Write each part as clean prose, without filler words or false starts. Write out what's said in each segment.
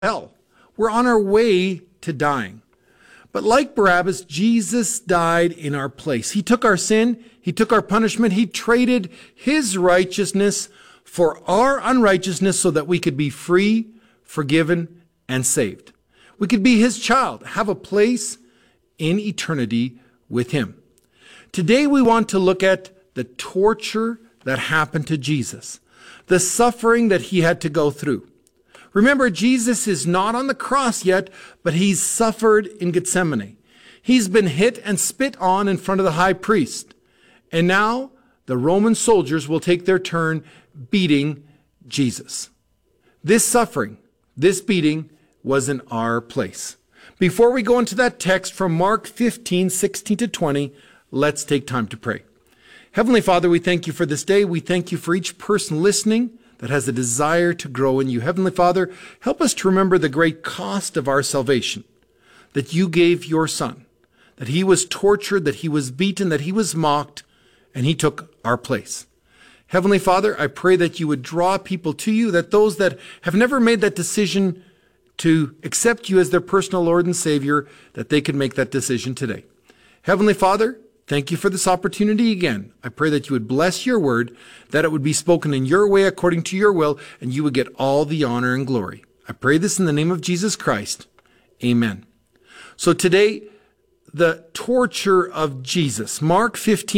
hell. We're on our way to dying. But like Barabbas, Jesus died in our place. He took our sin. He took our punishment. He traded his righteousness for our unrighteousness so that we could be free, forgiven, and saved. We could be his child, have a place in eternity with him. Today we want to look at the torture that happened to Jesus, the suffering that he had to go through. Remember, Jesus is not on the cross yet, but he's suffered in Gethsemane. He's been hit and spit on in front of the high priest. And now the Roman soldiers will take their turn beating Jesus. This suffering, this beating, was in our place. Before we go into that text from Mark 15:16-20, let's take time to pray. Heavenly Father, we thank you for this day. We thank you for each person listening that has a desire to grow in you. Heavenly Father, help us to remember the great cost of our salvation, that you gave your Son, that he was tortured, that he was beaten, that he was mocked, and he took our place. Heavenly Father, I pray that you would draw people to you, that those that have never made that decision to accept you as their personal Lord and Savior, that they could make that decision today. Heavenly Father, thank you for this opportunity again. I pray that you would bless your word, that it would be spoken in your way according to your will, and you would get all the honor and glory. I pray this in the name of Jesus Christ. Amen. So today, the torture of Jesus. Mark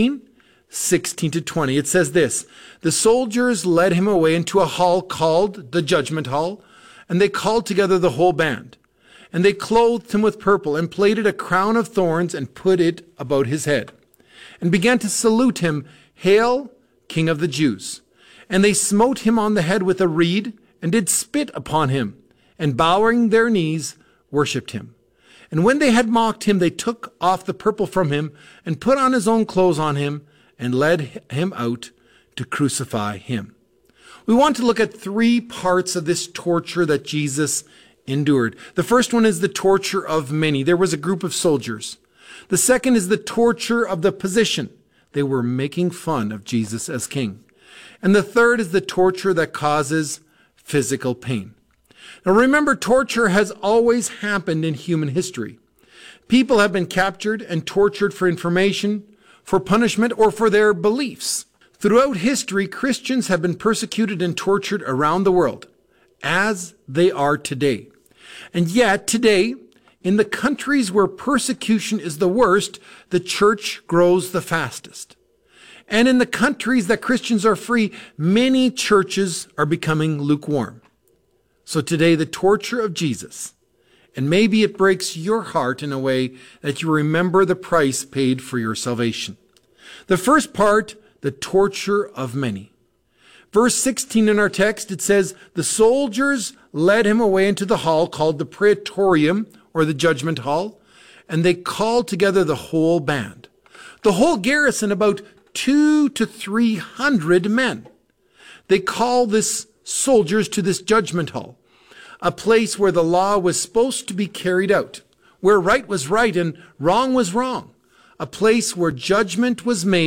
15:16-20. It says this: the soldiers led him away into a hall called the Judgment Hall, and they called together the whole band. And they clothed him with purple and plaited a crown of thorns and put it about his head, and began to salute him, "Hail, King of the Jews." And they smote him on the head with a reed, and did spit upon him, and bowing their knees, worshipped him. And when they had mocked him, they took off the purple from him, and put on his own clothes on him, and led him out to crucify him. We want to look at three parts of this torture that Jesus endured. The first one is the torture of many. There was a group of soldiers. The second is the torture of the position. They were making fun of Jesus as king. And the third is the torture that causes physical pain. Now remember, torture has always happened in human history. People have been captured and tortured for information, for punishment, or for their beliefs. Throughout history, Christians have been persecuted and tortured around the world, as they are today. And yet, today, in the countries where persecution is the worst, the church grows the fastest. And in the countries that Christians are free, many churches are becoming lukewarm. So today, the torture of Jesus, and maybe it breaks your heart in a way that you remember the price paid for your salvation. The first part, the torture of many. Verse 16 in our text, it says, the soldiers led him away into the hall called the Praetorium, or the Judgment Hall, and they called together the whole band. The whole garrison, about 200 to 300 men. They call this soldiers to this Judgment Hall, a place where the law was supposed to be carried out, where right was right and wrong was wrong, a place where judgment was made